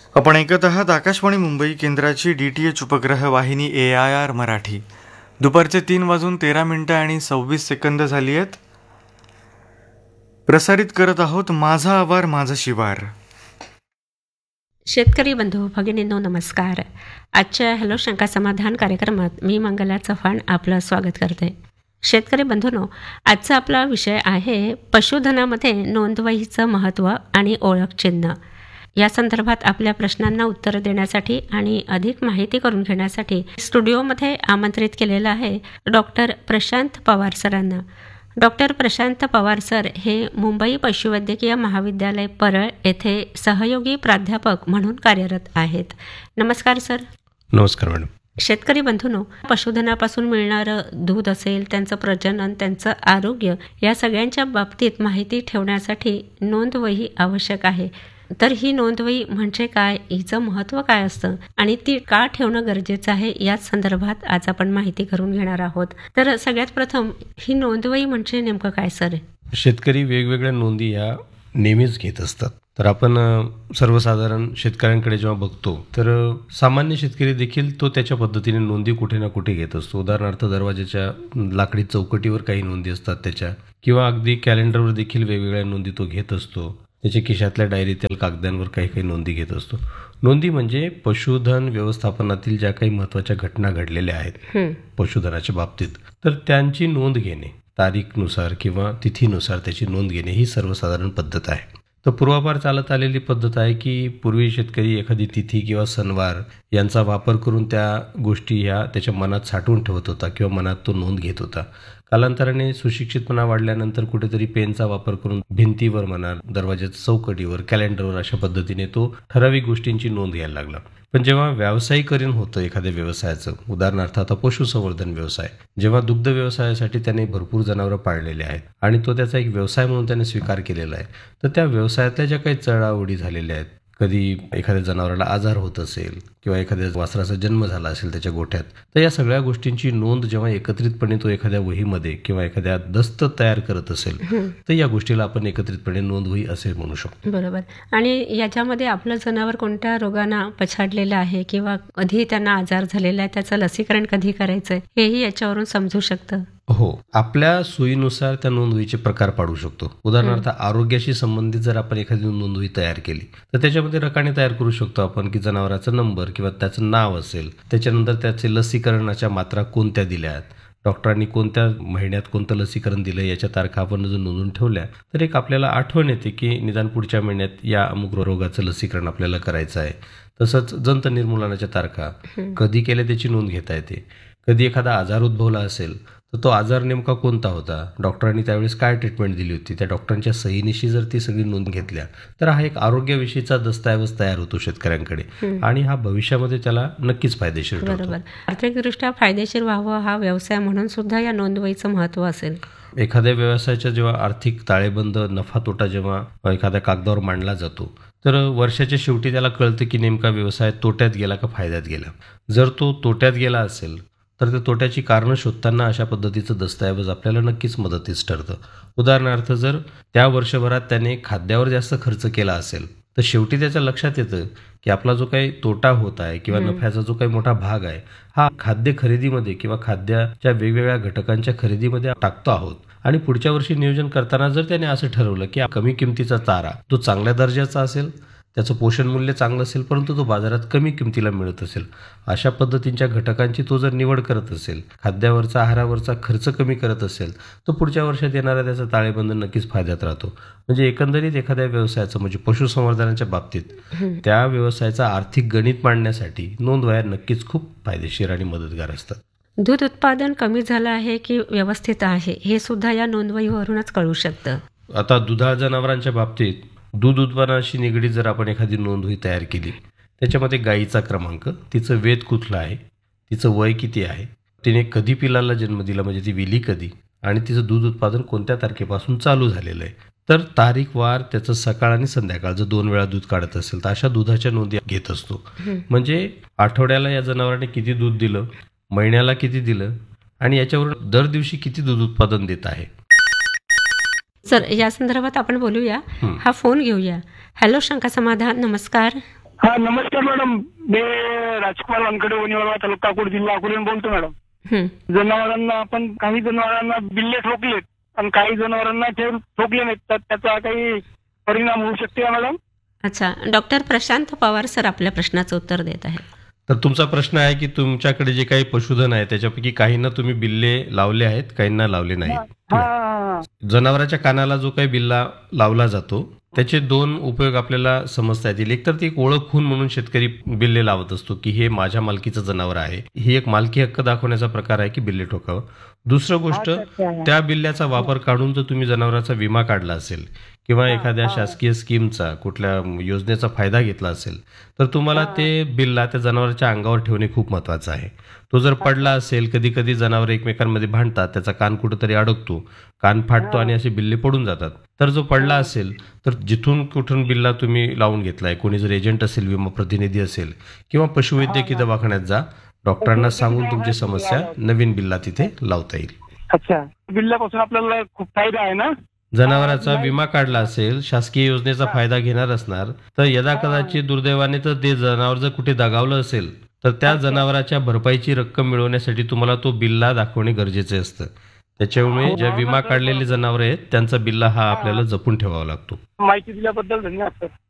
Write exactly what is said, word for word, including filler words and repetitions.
आपण ऐकत आहात आकाशवाणी मुंबई केंद्राची डी टी एच उपग्रह वाहिनी ए आय आर मराठी. दुपारचे तीन वाजून तेरा मिनिटं आणि सव्वीस सेकंद झाली आहेत. प्रसारित करत आहोत माझा आवार माझं शिवार. शेतकरी बंधू भगिनींनो नमस्कार. आजच्या हॅलो शंका समाधान कार्यक्रमात मी मंगला चव्हाण आपलं स्वागत करते. शेतकरी बंधूंनो, आजचा आपला विषय आहे पशुधनामध्ये नोंदवहीचं महत्त्व आणि ओळख चिन्ह. या संदर्भात आपल्या प्रश्नांना उत्तर देण्यासाठी आणि अधिक माहिती करून घेण्यासाठी स्टुडिओमध्ये आमंत्रित केलेलं आहे डॉक्टर प्रशांत पवार सरांना. डॉक्टर प्रशांत पवार सर हे मुंबई पशुवैद्यकीय महाविद्यालय परळ येथे सहयोगी प्राध्यापक म्हणून कार्यरत आहेत. नमस्कार सर. नमस्कार मॅडम. शेतकरी बंधूंनो, पशुधनापासून मिळणारं दूध असेल, त्यांचं प्रजनन, त्यांचं आरोग्य या सगळ्यांच्या बाबतीत माहिती ठेवण्यासाठी नोंदवही आवश्यक आहे. तर ही नोंदवही म्हणजे काय, हिचं महत्त्व काय असतं आणि ती का ठेवणं गरजेचं आहे, याच संदर्भात आज आपण माहिती करून घेणार आहोत. तर सगळ्यात प्रथम ही नोंदवही म्हणजे नेमकं काय सर? शेतकरी वेगवेगळ्या नोंदी ह्या नेहमीच घेत असतात. तर आपण सर्वसाधारण शेतकऱ्यांकडे जेव्हा बघतो तर सामान्य शेतकरी देखील तो त्याच्या पद्धतीने नोंदी कुठे ना कुठे घेत असतो. उदाहरणार्थ दरवाजाच्या लाकडी चौकटीवर काही नोंदी असतात त्याच्या, किंवा अगदी कॅलेंडरवर देखील वेगवेगळ्या नोंदी तो घेत असतो. त्याच्या खिशातल्या डायरीतील कागदांवर काही काही नोंदी घेत असतो. नोंदी म्हणजे पशुधन व्यवस्थापनातील ज्या काही महत्त्वाच्या घटना घडलेल्या आहेत पशुधनाच्या बाबतीत, तर त्यांची नोंद घेणे, तारीखनुसार किंवा तिथीनुसार त्याची नोंद घेणे ही सर्वसाधारण पद्धत आहे. तर पूर्वापार चालत आलेली पद्धत आहे की पूर्वी शेतकरी एखादी तिथी किंवा सणवार यांचा वापर करून त्या गोष्टी ह्या त्याच्या मनात साठवून ठेवत होता किंवा मनात तो नोंद घेत होता. कालांतराने सुशिक्षितपणा वाढल्यानंतर कुठेतरी पेनचा वापर करून भिंतीवर म्हणा, दरवाजाच्या चौकटीवर, कॅलेंडरवर अशा पद्धतीने तो ठराविक गोष्टींची नोंद घ्यायला लागला. पण जेव्हा व्यावसायिकरण होतं एखाद्या व्यवसायाचं, उदाहरणार्थ आता पशुसंवर्धन व्यवसाय, जेव्हा दुग्ध व्यवसायासाठी त्याने भरपूर जनावरं पाळलेली आहेत आणि तो त्याचा एक व्यवसाय म्हणून त्याने स्वीकार केलेला आहे, तर त्या व्यवसायातल्या ज्या काही चढाओढी झालेल्या आहेत, कधी एखाद्या जनावराला आजार होत असेल किंवा एखाद्या वासराचा जन्म झाला असेल त्याच्या गोठ्यात, तर या सगळ्या गोष्टींची नोंद जेव्हा एकत्रितपणे तो एखाद्या वहीमध्ये किंवा एखाद्या दस्त तयार करत असेल, तर या गोष्टीला आपण एकत्रितपणे नोंदवही असे म्हणू शकतो. बरोबर. आणि याच्यामध्ये आपलं जनावर कोणत्या रोगानं पछाडलेलं आहे किंवा कधी त्यांना आजार झालेला आहे, त्याचं लसीकरण कधी करायचं आहे, हेही याच्यावरून समजू शकतं. हो, आपल्या सोयीनुसार त्या नोंदवहीचे प्रकार पाडू शकतो. उदाहरणार्थ आरोग्याशी संबंधित जर आपण एखादी नोंदवही तयार केली तर त्याच्यामध्ये रकाने तयार करू शकतो आपण की जनावराचा नंबर किंवा त्याचं नाव असेल, त्याच्यानंतर त्याचे लसीकरणाच्या मात्रा कोणत्या दिल्यात, डॉक्टरांनी कोणत्या महिन्यात कोणतं लसीकरण दिलं, याच्या तारखा आपण जर नोंदवून ठेवल्या तर एक आपल्याला आठवण येते की निदान पुढच्या महिन्यात या अमुक रोगाचं लसीकरण आपल्याला करायचं आहे. तसंच जंत निर्मूलनाच्या तारखा कधी केल्या त्याची नोंद घेता येते. कधी एखादा आजार उद्भवला असेल तर तो आजार नेमका कोणता होता, डॉक्टरांनी त्यावेळेस काय ट्रीटमेंट दिली होती, त्या डॉक्टरांच्या सहीनिशी जर ती सगळी नोंद घेतल्या तर हा एक आरोग्याविषयीचा दस्तऐवज तयार होतो शेतकऱ्यांकडे आणि हा भविष्यामध्ये त्याला नक्कीच फायदेशीर ठरतो. बरोबर. आर्थिकदृष्ट्या फायदेशीर व्हावं हा व्यवसाय म्हणून सुद्धा या नोंदवहीचं महत्त्व असेल. एखाद्या व्यवसायाच्या जेव्हा आर्थिक ताळेबंद, नफा तोटा जेव्हा एखाद्या कागदावर मांडला जातो तर वर्षाच्या शेवटी त्याला कळतं की नेमका व्यवसाय तोट्यात गेला का फायद्यात गेला. जर तो तोट्यात गेला असेल तर त्या तोट्याची कारणं शोधताना अशा पद्धतीचं दस्तऐवज आपल्याला नक्कीच मदतीस ठरतं. उदाहरणार्थ जर त्या वर्षभरात त्याने खाद्यावर जास्त खर्च केला असेल तर शेवटी त्याच्या लक्षात येतं की आपला जो काही तोटा होत आहे किंवा नफ्याचा जो काही मोठा भाग आहे हा खाद्य खरेदीमध्ये किंवा खाद्याच्या वेगवेगळ्या घटकांच्या खरेदीमध्ये टाकतो आहोत. आणि पुढच्या वर्षी नियोजन करताना जर त्याने असं ठरवलं की कमी किमतीचा चारा जो चांगल्या दर्जाचा असेल, त्याचं पोषण मूल्य चांगलं असेल, परंतु तो बाजारात कमी किमतीला मिळत असेल, अशा पद्धतींच्या घटकांची तो जर निवड करत असेल, खाद्यावरचा आहारावरचा खर्च कमी करत असेल, तर पुढच्या वर्षात येणारा त्याचा ताळेबंद नक्कीच फायद्यात राहतो. म्हणजे एकंदरीत एखाद्या व्यवसायाचं म्हणजे पशुसंवर्धनाच्या बाबतीत त्या व्यवसायाचा आर्थिक गणित मांडण्यासाठी नोंदवह्या नक्कीच खूप फायदेशीर आणि मदतगार असतात. दूध उत्पादन कमी झालं आहे की व्यवस्थित आहे हे सुद्धा या नोंदवहीवरूनच कळू शकतं. आता दुधाळ जनावरांच्या बाबतीत दूध उत्पादनाशी निगडीत जर आपण एखादी नोंदवही तयार केली, त्याच्यामध्ये गायीचा क्रमांक, तिचं वेद कुठलं आहे, तिचं वय किती आहे, तिने कधी पिलाला जन्म दिला म्हणजे ती विली कधी, आणि तिचं दूध उत्पादन कोणत्या तारखेपासून चालू झालेलं आहे, तर तारीख वार, त्याचं सकाळ आणि संध्याकाळ जर दोन वेळा दूध काढत असेल तर अशा दुधाच्या नोंदी घेत असतो. म्हणजे आठवड्याला या जनावराने किती दूध दिलं, महिन्याला किती दिलं आणि याच्यावरून दर दिवशी किती दूध उत्पादन देत आहे. सर, या संदर्भात आपण बोलूया. हा फोन घेऊया. हॅलो शंका समाधान, नमस्कार. हा नमस्कार मॅडम. मी राजकुमार वानकडे, वनिवाळा तालुका अकोट, जिल्हा अकोल्याहून बोलतो मॅडम. हं. जनावरांना आपण काही जनावरांना बिल्ले ठोकलेत आणि काही जनावरांना ठेव ठोकले नाहीत, तर त्याचा काही परिणाम होऊ शकते का मॅडम? अच्छा, डॉक्टर प्रशांत पवार सर आपल्या प्रश्नाचं उत्तर देत आहेत. तर तुमचा प्रश्न आहे की तुमच्याकडे जे काही पशुधन आहे त्याच्यापैकी काहींना तुम्ही बिल्ले लावले आहेत, काहींना लावले नाहीत. हा जनावराच्या कानाला जो काही बिल्ला लावला जातो त्याचे दोन उपयोग आपल्याला समजता येतील. एक तर ती एक ओळख खूण म्हणून शेतकरी बिल्ले लावत असतो की हे माझ्या मालकीचं जनावर आहे, ही एक मालकी हक्क दाखवण्याचा प्रकार आहे की बिल्ले ठोकावं. दुसरं गोष्ट, त्या बिल्ल्याचा वापर काढून जर तुम्ही जनावराचा विमा काढला असेल किंवा एखाद्या शासकीय स्कीमचा, कुठल्या योजनेचा फायदा घेतला असेल, तर तुम्हाला ते बिल्ला त्या जनावराच्या अंगावर ठेवणे खूप महत्वाचं आहे. तो जर पडला असेल, कधी कधी जनावर एकमेकांमध्ये भांडतात, त्याचा कान कुठेतरी अडकतो, कान फाटतो आणि असे बिल्ले पडून जातात. तर जो पडला असेल तर जिथून कुठून बिल्ला तुम्ही लावून घेतलाय, कोणी जर एजंट असेल, विमा प्रतिनिधी असेल किंवा पशुवैद्यकीय दवाखान्यात जा, डॉक्टरांना सांगून तुमची समस्या नवीन बिल्ला तिथे लावता येईल. अच्छा, बिल्ल्यापासून आपल्याला खूप फायदा आहे ना? जनावराचा विमा काढला असेल, शासकीय योजनेचा फायदा घेणार असणार, तर यदा कदाचित दुर्दैवाने तर ते जनावर जर कुठे दगावलं असेल तर त्या जनावराच्या भरपाईची रक्कम मिळवण्यासाठी तुम्हाला तो बिल्ला दाखवणे गरजेचे असतं. त्याच्यामुळे ज्या विमा काढलेले जनावर आहेत त्यांचा बिल्ला हा आपल्याला जपून ठेवावा लागतो. माहिती दिल्याबद्दल धन्यवाद सर.